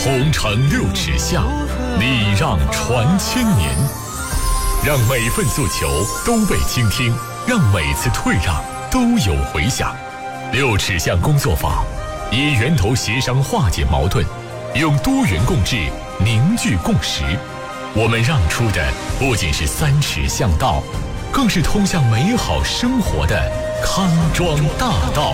同城六尺巷，礼让传千年。让每份诉求都被倾听，让每次退让都有回响。六尺巷工作坊以源头协商化解矛盾，用多元共治凝聚共识。我们让出的不仅是3尺巷道，更是通向美好生活的康庄大道。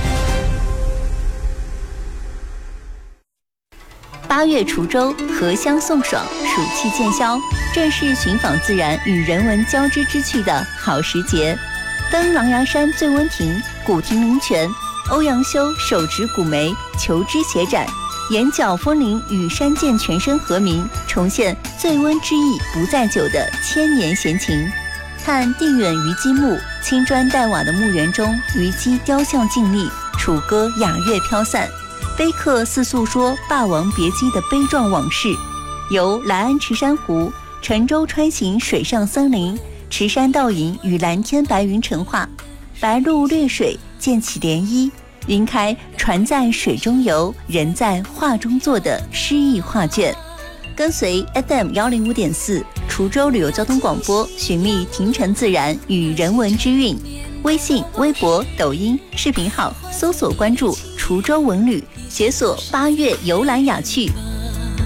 8月滁州荷香送爽，暑气渐消，正是寻访自然与人文交织之趣的好时节。登狼牙山醉温亭、古亭灵泉，欧阳修手执古梅，求枝写展，眼角风铃与山涧全身和鸣，重现醉温之意不在酒的千年闲情。看地远虞姬墓，青砖黛瓦的墓园中，虞姬雕像静立，楚歌雅乐飘散，碑刻似诉说霸王别姬的悲壮往事。由来安池珊瑚、沉舟穿行水上森林，池山倒影与蓝天白云成画，白鹭掠水溅起涟漪，云开船在水中游，人在画中坐的诗意画卷。跟随 FM105.4 滁州旅游交通广播，寻觅亭城自然与人文之韵。微信、微博、抖音视频号搜索关注滁州文旅，解锁8月游览雅趣，